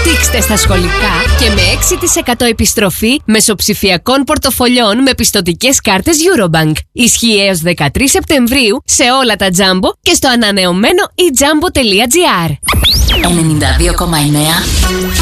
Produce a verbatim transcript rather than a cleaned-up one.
Δείξτε στα σχολικά και με έξι τοις εκατό επιστροφή μεσοψηφιακών πορτοφολιών με πιστωτικές κάρτες Eurobank. Ισχύει έως δεκατρείς Σεπτεμβρίου σε όλα τα Jumbo και στο ανανεωμένο e jumbo τελεία gr. ενενήντα δύο κόμμα εννέα